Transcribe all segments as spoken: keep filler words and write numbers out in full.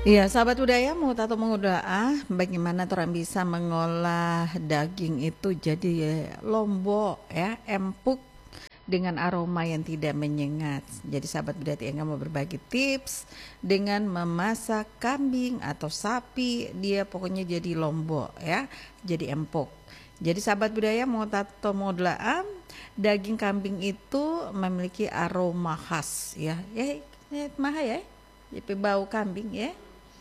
Iya, sahabat budaya mau tato mau doa, bagaimana orang bisa mengolah daging itu jadi lombok ya, empuk dengan aroma yang tidak menyengat. Jadi sahabat budaya yang mau berbagi tips dengan memasak kambing atau sapi, dia pokoknya jadi lombok ya, jadi empuk. Jadi sahabat budaya mau tato mau doa, daging kambing itu memiliki aroma khas ya. Ya, ya mahal ya. Jadi bau kambing ya.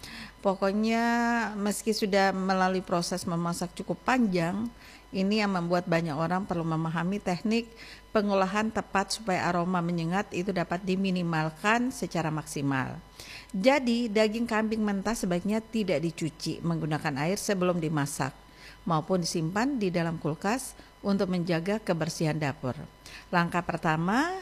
Pokoknya meski sudah melalui proses memasak cukup panjang, ini yang membuat banyak orang perlu memahami teknik pengolahan tepat supaya aroma menyengat itu dapat diminimalkan secara maksimal. Jadi daging kambing mentah sebaiknya tidak dicuci menggunakan air sebelum dimasak, maupun disimpan di dalam kulkas untuk menjaga kebersihan dapur. Langkah pertama,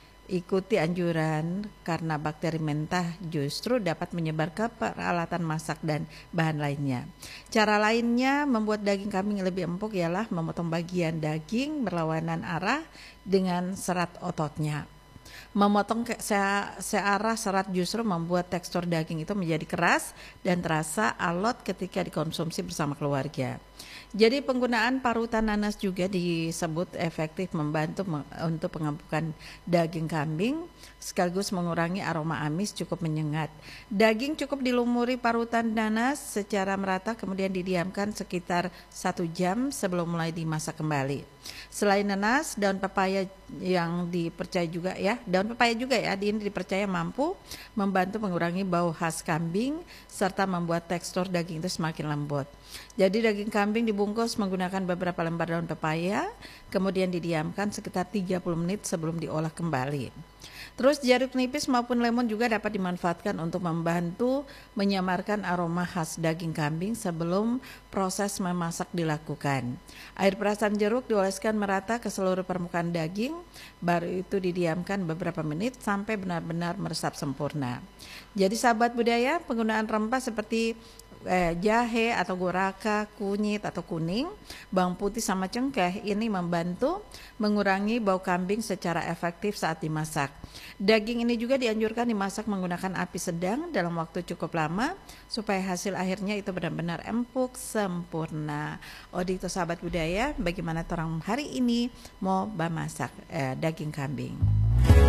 ikuti anjuran karena bakteri mentah justru dapat menyebar ke peralatan masak dan bahan lainnya. Cara lainnya membuat daging kambing lebih empuk ialah memotong bagian daging berlawanan arah dengan serat ototnya. Memotong ke se- searah serat justru membuat tekstur daging itu menjadi keras dan terasa alot ketika dikonsumsi bersama keluarga. Jadi penggunaan parutan nanas juga disebut efektif membantu me- untuk pengempukan daging kambing sekaligus mengurangi aroma amis cukup menyengat. Daging cukup dilumuri parutan nanas secara merata kemudian didiamkan sekitar satu jam sebelum mulai dimasak kembali. Selain nanas, daun pepaya yang dipercaya juga ya, daun pepaya juga ya, ini dipercaya mampu membantu mengurangi bau khas kambing serta membuat tekstur daging itu semakin lembut. Jadi daging kambing dibungkus menggunakan beberapa lembar daun pepaya, kemudian didiamkan sekitar tiga puluh menit sebelum diolah kembali. Terus jeruk nipis maupun lemon juga dapat dimanfaatkan untuk membantu menyamarkan aroma khas daging kambing sebelum proses memasak dilakukan. Air perasan jeruk dioleskan merata ke seluruh permukaan daging, baru itu didiamkan beberapa menit sampai benar-benar meresap sempurna. Jadi sahabat budaya, penggunaan rempah seperti Eh, jahe atau goraka, kunyit atau kuning, bawang putih sama cengkeh ini membantu mengurangi bau kambing secara efektif saat dimasak. Daging ini juga dianjurkan dimasak menggunakan api sedang dalam waktu cukup lama supaya hasil akhirnya itu benar-benar empuk sempurna. Oh itu sahabat budaya, bagaimana orang hari ini mau memasak eh, daging kambing.